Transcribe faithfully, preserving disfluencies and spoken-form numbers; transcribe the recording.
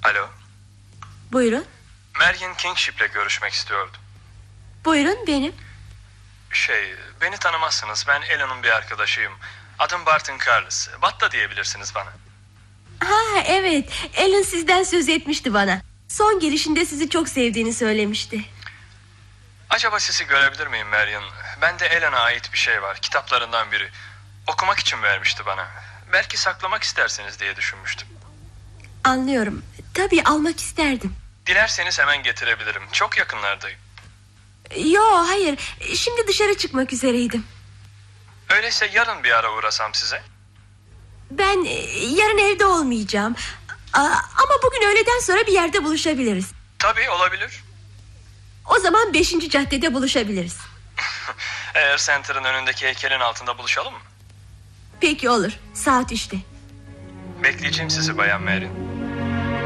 Alo. Buyurun. Marian Kingship'le görüşmek istiyordum. Buyurun, benim. Şey, beni tanımazsınız. Ben Ellen'ın bir arkadaşıyım. Adım Barton Carlos. Batta diyebilirsiniz bana. Ha evet, Ellen sizden söz etmişti bana. Son gelişinde sizi çok sevdiğini söylemişti. Acaba sizi görebilir miyim Marian? Bende Ellen'a ait bir şey var. Kitaplarından biri. Okumak için vermişti bana. Belki saklamak istersiniz diye düşünmüştüm. Anlıyorum. Tabii almak isterdim. Dilerseniz hemen getirebilirim. Çok yakınlardayım. Yo, hayır. Şimdi dışarı çıkmak üzereydim. Öyleyse yarın bir ara uğrasam size. Ben e, yarın evde olmayacağım. A, ama bugün öğleden sonra bir yerde buluşabiliriz. Tabii, olabilir. O zaman beşinci caddede buluşabiliriz. Eğer Center'ın önündeki heykelin altında buluşalım mı? Peki, olur. Saat üçte. Bekleyeceğim sizi Bayan Marian.